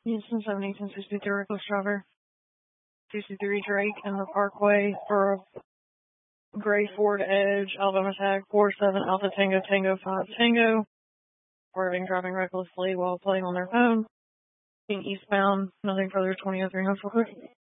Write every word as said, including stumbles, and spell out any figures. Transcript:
Houston seventy, ten sixty-three, Reckless Driver. sixty-three Drake in the Parkway for a gray Ford Edge, Alabama tag four seven Alpha Tango Tango five Tango. Swerving, driving recklessly while playing on their phone. Being eastbound, nothing further, twenty oh three Norfolk.